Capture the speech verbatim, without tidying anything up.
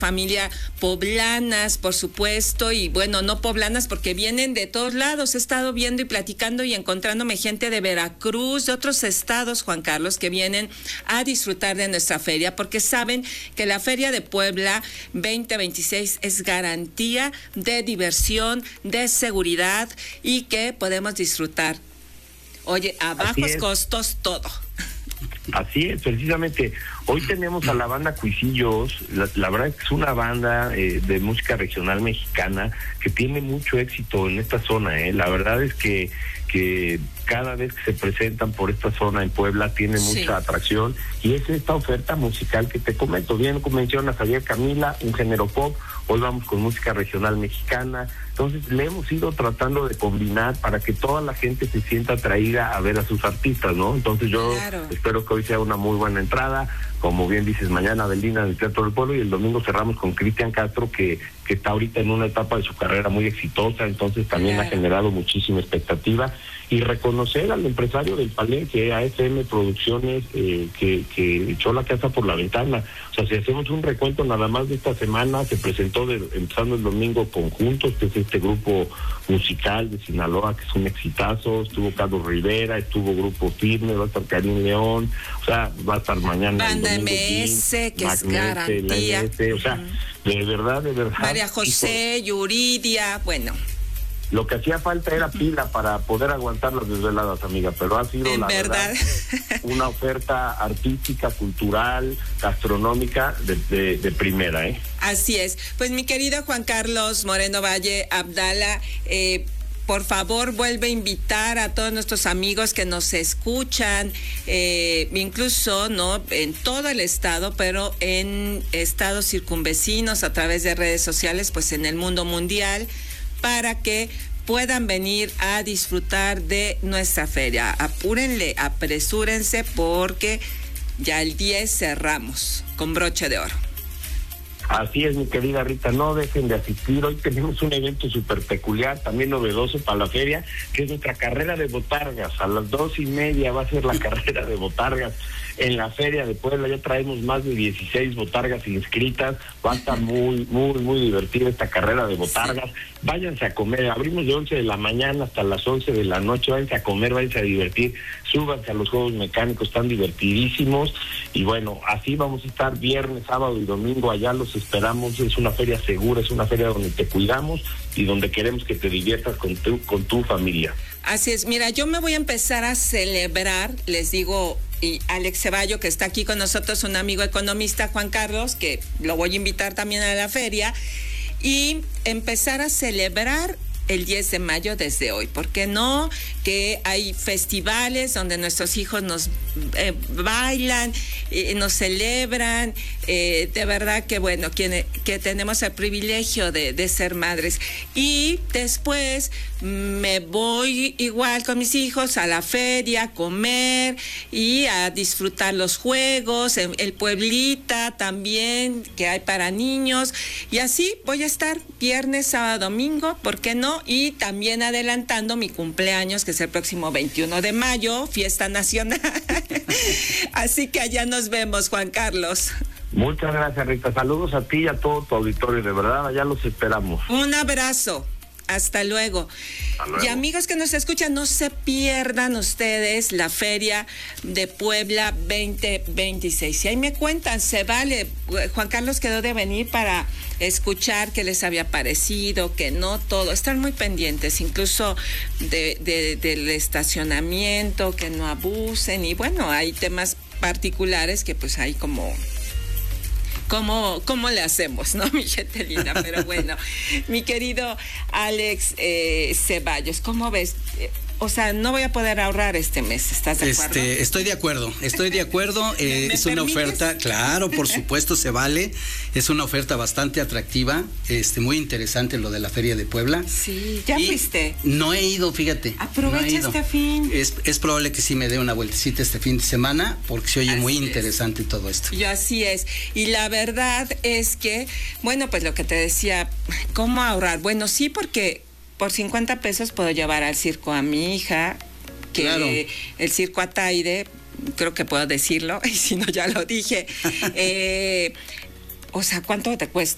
familia poblanas, por supuesto, y bueno, no poblanas porque vienen de todos lados. He estado viendo y platicando y encontrándome gente de Veracruz, de otros estados, Juan Carlos, que vienen a disfrutar de nuestra feria porque saben que la Feria de Puebla veinte veintiséis es garantía de diversión, de seguridad y que podemos disfrutar. Oye, a bajos costos todo. Así es, precisamente. Hoy tenemos a la banda Cuisillos. La, la verdad es que es una banda eh, de música regional mexicana que tiene mucho éxito en esta zona. Eh. La verdad es que, que cada vez que se presentan por esta zona en Puebla tiene mucha sí. atracción, y es esta oferta musical que te comento. Bien mencionas ayer, Camila, un género pop. Hoy vamos con música regional mexicana. Entonces le hemos ido tratando de combinar para que toda la gente se sienta atraída a ver a sus artistas, ¿no? Entonces yo claro. espero que hoy sea una muy buena entrada. Como bien dices, mañana Belinda en el Teatro del Pueblo, y el domingo cerramos con Cristian Castro, que, que está ahorita en una etapa de su carrera muy exitosa, entonces también claro. ha generado muchísima expectativa. Y reconocer al empresario del Palenque, A S M Producciones, eh, que, que echó la casa por la ventana. O sea, si hacemos un recuento nada más de esta semana, se presentó de, empezando el domingo Conjuntos, que es este grupo musical de Sinaloa, que es un exitazo. Estuvo Carlos Rivera, estuvo Grupo Firme, va a estar Karim León, o sea, va a estar mañana Banda M S, que es garantía. M S, o sea, uh-huh. de verdad, de verdad. María José, Yuridia, bueno. Lo que hacía falta era pila para poder aguantar las desveladas, amiga, pero ha sido, en la verdad, verdad, una oferta artística, cultural, gastronómica de, de, de primera, ¿eh? Así es. Pues mi querido Juan Carlos Moreno Valle Abdala, eh, por favor, vuelve a invitar a todos nuestros amigos que nos escuchan, eh, incluso no en todo el estado, pero en estados circunvecinos a través de redes sociales, pues en el mundo mundial, para que puedan venir a disfrutar de nuestra feria. Apúrenle, apresúrense, porque ya el diez cerramos con broche de oro. Así es, mi querida Rita, no dejen de asistir. Hoy tenemos un evento súper peculiar, también novedoso para la feria, que es nuestra carrera de botargas. A las dos y media va a ser la carrera de botargas en la Feria de Puebla. Ya traemos más de dieciséis botargas inscritas. Va a estar muy, muy, muy divertida esta carrera de botargas. Váyanse a comer. Abrimos de once de la mañana hasta las once de la noche. Váyanse a comer, váyanse a divertir. Súbanse a los juegos mecánicos, están divertidísimos. Y bueno, así vamos a estar viernes, sábado y domingo. Allá los esperamos. Es una feria segura, es una feria donde te cuidamos y donde queremos que te diviertas con tu, con tu familia. Así es. Mira, yo me voy a empezar a celebrar, les digo, y Alex Ceballo, que está aquí con nosotros, un amigo economista, Juan Carlos, que lo voy a invitar también a la feria, y empezar a celebrar el diez de mayo desde hoy. ¿Por qué no? Que hay festivales donde nuestros hijos nos eh, bailan, eh, nos celebran, eh, de verdad que bueno, que, que tenemos el privilegio de, de ser madres. Y después me voy igual con mis hijos a la feria, a comer y a disfrutar los juegos, el, el Pueblita también, que hay para niños, y así voy a estar viernes, sábado, domingo, ¿por qué no? Y también adelantando mi cumpleaños, que es el próximo veintiuno de mayo, fiesta nacional. Así que allá nos vemos, Juan Carlos. Muchas gracias, Rita. Saludos a ti y a todo tu auditorio, de verdad, allá los esperamos. Un abrazo. Hasta luego. Hasta luego. Y amigos que nos escuchan, no se pierdan ustedes la Feria de Puebla veinte veintiséis. Y ahí me cuentan, se vale. Juan Carlos quedó de venir para escuchar qué les había parecido, que no todo. Están muy pendientes, incluso de, de, del estacionamiento, que no abusen. Y bueno, hay temas particulares que pues hay como... ¿Cómo, ¿Cómo le hacemos, no, mi gente linda? Pero bueno, mi querido Alex eh, Ceballos, ¿cómo ves? O sea, no voy a poder ahorrar este mes, ¿estás de acuerdo? Este, estoy de acuerdo, estoy de acuerdo. Eh, ¿Me es una permites? Oferta, claro, por supuesto, se vale. Es una oferta bastante atractiva, este, muy interesante lo de la Feria de Puebla. Sí, ¿ya y fuiste? No he ido, fíjate. Aprovecha no he ido. este fin. Es, es probable que sí me dé una vueltecita este fin de semana, porque se oye así muy es. interesante todo esto. Y así es. Y la verdad es que, bueno, pues lo que te decía, ¿cómo ahorrar? Bueno, sí, porque... por cincuenta pesos puedo llevar al circo a mi hija, que claro. El circo Ataide, creo que puedo decirlo, y si no ya lo dije. eh, o sea, ¿cuánto te cuesta?